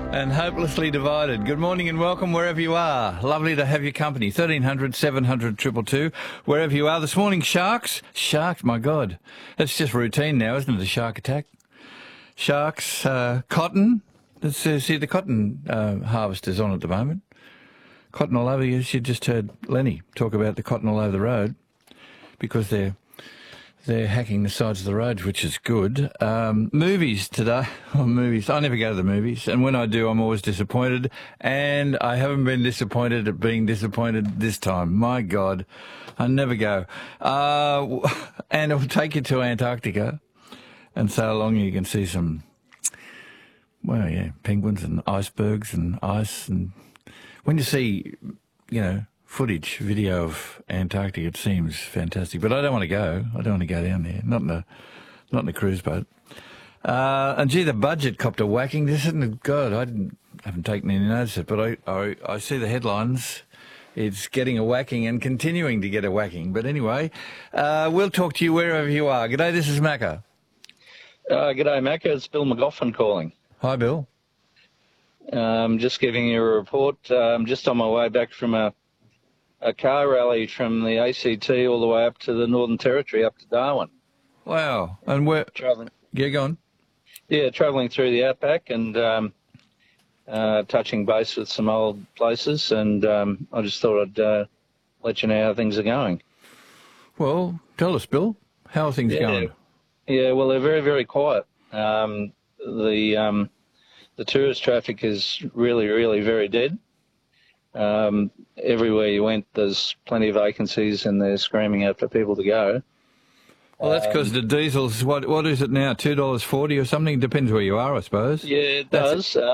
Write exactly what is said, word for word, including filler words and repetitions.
And hopelessly divided. Good morning and welcome wherever you are. Lovely to have your company. thirteen hundred, seven hundred, two two two, wherever you are. This morning, sharks. Sharks, my God. That's just routine now, isn't it, a shark attack? Sharks, uh, cotton. Let's uh, see, the cotton uh, harvest is on at the moment. Cotton all over. You just heard Lenny talk about the cotton all over the road because they're They're hacking the sides of the roads, which is good. Um, movies today. Oh, movies. I never go to the movies. And when I do, I'm always disappointed. And I haven't been disappointed at being disappointed this time. My God. I never go. Uh, and it'll take you to Antarctica. And so along you can see some, well, yeah, penguins and icebergs and ice. And when you see, you know, footage, video of Antarctica, it seems fantastic. But I don't want to go. I don't want to go down there. Not in a, not in a cruise boat. Uh, and gee, the budget copped a whacking. This isn't God. I didn't, haven't taken any notice of it, but I, I, I see the headlines. It's getting a whacking and continuing to get a whacking. But anyway, uh, we'll talk to you wherever you are. G'day, this is Macca. Uh, g'day, Macca. It's Bill McGoffin calling. Hi, Bill. Um, just giving you a report. I'm um, just on my way back from a a car rally from the A C T all the way up to the Northern Territory, up to Darwin. Wow. And where? Travelling. Yeah, go on. Yeah, travelling through the outback and um, uh, touching base with some old places. And um, I just thought I'd uh, let you know how things are going. Well, tell us, Bill. How are things yeah. going? Yeah, well, they're very, very quiet. Um, the um, the tourist traffic is really, really very dead. Um, everywhere you went, there's plenty of vacancies and they're screaming out for people to go. Well, that's because um, the diesel's, what, what is it now, two dollars forty or something? Depends where you are, I suppose. Yeah, it that's does.